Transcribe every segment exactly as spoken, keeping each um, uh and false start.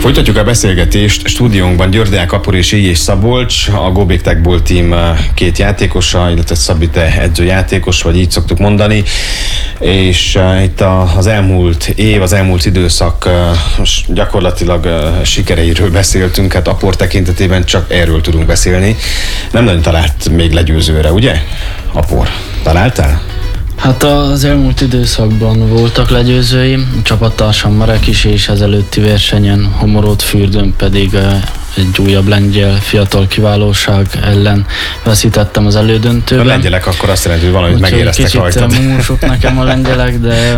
Folytatjuk a beszélgetést. Stúdiónkban Győr Deák Apor és Éjjés Szabolcs, a Go Big Tech Ball Team két játékosa, illetve Szabi, te edzőjátékos, vagy így szoktuk mondani. És uh, itt a, az elmúlt év, az elmúlt időszak uh, gyakorlatilag uh, sikereiről beszéltünk, hát Apor tekintetében csak erről tudunk beszélni. Nem nagyon talált még legyőzőre, ugye? Apor, találtál? Hát az elmúlt időszakban voltak legyőzőim, a csapattársam Marek is, és ezelőtti versenyen Homoródfürdőn pedig egy újabb lengyel fiatal kiválóság ellen veszítettem az elődöntőben. A lengyelek akkor azt jelenti, hogy valamit megéreztek rajtad. Kicsit múlsok nekem a lengyelek, de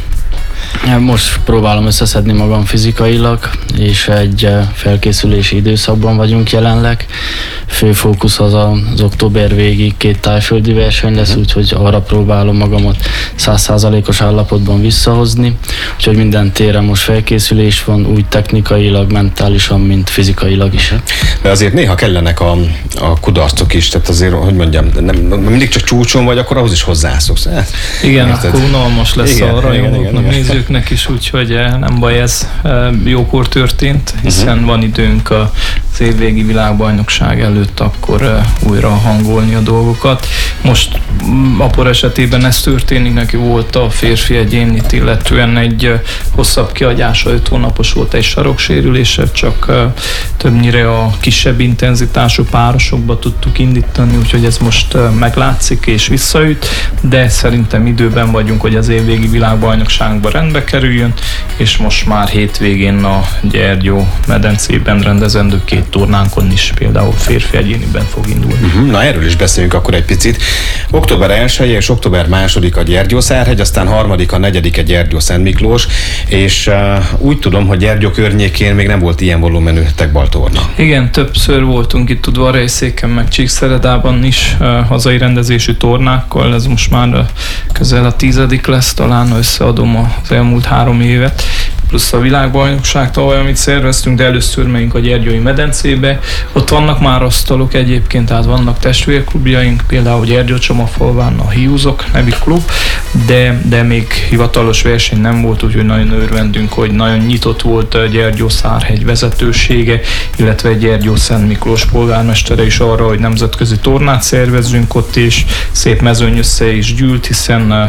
most próbálom összeszedni magam fizikailag, és egy felkészülési időszakban vagyunk jelenleg. Fő fókusz az az október végig két tájföldi verseny lesz, uh-huh. úgyhogy arra próbálom magamat száz százalékos állapotban visszahozni. Úgyhogy minden téren most felkészülés van, úgy technikailag, mentálisan, mint fizikailag is. De azért néha kellenek a, a kudarcok is, tehát azért, hogy mondjam, nem, mindig csak csúcson vagy, akkor ahhoz is hozzászoksz. Igen, érted? Akkor unalmas lesz igen, a rajongóknak, nézőknek is, úgyhogy nem baj, ez jókor történt, hiszen uh-huh. van időnk az évvégi világbajnokság előtt akkor újra hangolni a dolgokat. Most Apor esetében ez történik, neki volt a férfi egyénit, illetően egy hosszabb kiagyása, öt hónapos volt egy saroksérülése, csak többnyire a kisebb intenzitású párosokba tudtuk indítani, úgyhogy ez most meglátszik és visszaüt, de szerintem időben vagyunk, hogy az évvégi világbajnokságban rendbe kerüljön, és most már hétvégén a Gyergyó medencében rendezendő két tornánkon is például férfi egyéniben fog indulni. Uh-huh. Na erről is beszéljünk akkor egy picit. Október elsején és október másodika a Gyergyószárhegy, aztán harmadika, negyedike Gyergyó-Szent Miklós, és uh, úgy tudom, hogy Gyergyó környékén még nem volt ilyen volumenű tekball torna. Igen, többször voltunk itt Udvarhelyszéken, meg Csíkszeredában is uh, hazai rendezésű tornákkal, ez most már uh, közel a tizedik lesz, talán összeadom az elmúlt három évet, plusz a világbajnokság tavaly, amit szerveztünk, de először megyünk a Gyergyói medencébe. Ott vannak már asztalok egyébként, tehát vannak testvérklubjaink, például Gyergyó-Csomafalván a Hiúzok nevű klub, de, de még hivatalos verseny nem volt, úgyhogy nagyon örvendünk, hogy nagyon nyitott volt a Gyergyószárhegy vezetősége, illetve Gyergyó-Szent Miklós polgármestere is arra, hogy nemzetközi tornát szervezzünk ott, és szép mezőny össze is gyűlt, hiszen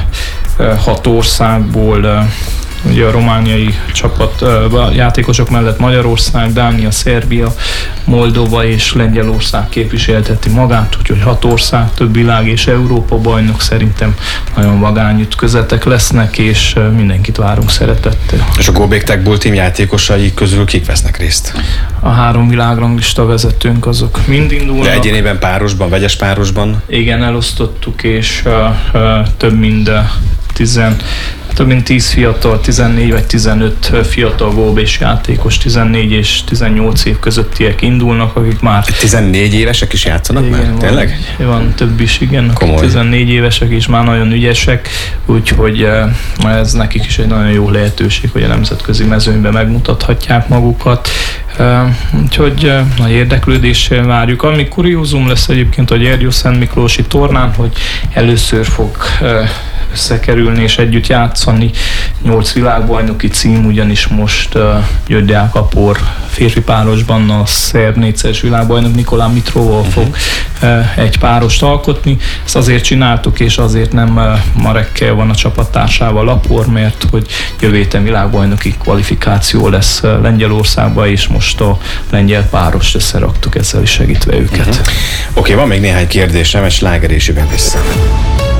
hat országból ugye a romániai csapat a játékosok mellett Magyarország, Dánia, Szerbia, Moldova és Lengyelország képviselteti magát, úgyhogy hat ország, több világ és Európa bajnok, szerintem nagyon vagány ütközetek lesznek, és mindenkit várunk szeretettel. És a Go Big Tech Ball Team játékosai közül kik vesznek részt? A három világranglista vezetőnk azok mind indulnak. De egyénében, párosban, vegyes párosban? Igen, elosztottuk, és uh, uh, több mint uh, tizen Több mint tíz fiatal, tizennégy vagy tizenöt fiatal gólbés játékos, tizennégy és tizennyolc év közöttiek indulnak, akik már... tizennégy évesek is játszanak igen, már? Van, tényleg? Van több is, igen. Komoly. tizennégy évesek is már nagyon ügyesek, úgyhogy ez nekik is egy nagyon jó lehetőség, hogy a nemzetközi mezőnyben megmutathatják magukat. Uh, úgyhogy uh, nagy érdeklődéssel várjuk. Ami kuriózum lesz egyébként a Gyergyó-Szent Miklósi tornán, hogy először fog uh, összekerülni és együtt játszani nyolc világbajnoki cím, ugyanis most uh, Győr Deák Apor férfi párosban a szerb négyszeres világbajnok Nikolá Mitróval uh-huh. fog uh, egy párost alkotni. Ezt azért csináltuk, és azért nem uh, Marekkel van a csapattársával Apor, mert hogy jövő héten világbajnoki kvalifikáció lesz uh, Lengyelországban, és most a lengyel párost összeraktuk, ezzel is segítve őket. Uh-huh. Oké, okay, van még néhány kérdésem, egy sláger és jövünk vissza.